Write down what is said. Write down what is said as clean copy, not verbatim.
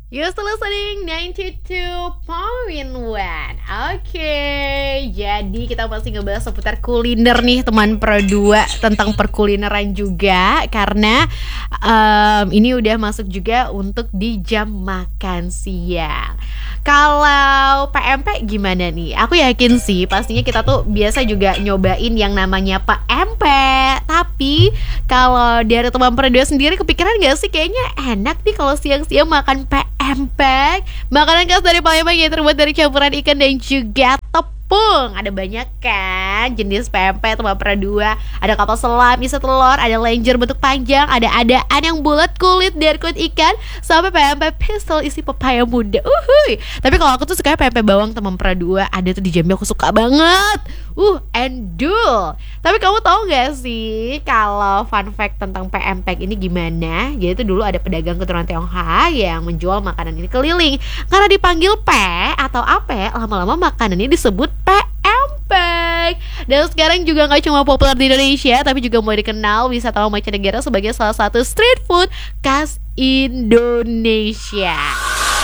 You're still listening 92.1. Oke, jadi kita masih ngebahas seputar kuliner nih teman Pro 2, tentang perkulineran juga. Karena ini udah masuk juga untuk di jam makan siang. Kalau PMP gimana nih? Aku yakin sih pastinya kita tuh biasa juga nyobain yang namanya PMP. Tapi kalau dari teman Pro 2 sendiri kepikiran gak sih kayaknya enak nih kalau siang-siang makan PMP, makanan khas dari Palembang yang terbuat dari campuran ikan dan juga tepung. Ada banyak kan jenis PMP teman Pro 2. Ada kapal selam isi telur, ada lenjer bentuk panjang, ada adaan yang bulat kulit dari kulit ikan, sampai PMP pistol isi pepaya muda. Tapi kalau aku tuh suka PMP bawang teman Pro 2. Ada tuh di Jambi, aku suka banget. Endul. Tapi kamu tahu gak sih kalau fun fact tentang PMP ini gimana? Jadi tuh dulu ada pedagang keturunan Tionghoa yang menjual makanan ini keliling. Karena dipanggil P atau AP, lama-lama makanan ini disebut PMP. Dan sekarang juga gak cuma populer di Indonesia, tapi juga mulai dikenal wisatawan mancanegara sebagai salah satu street food khas Indonesia.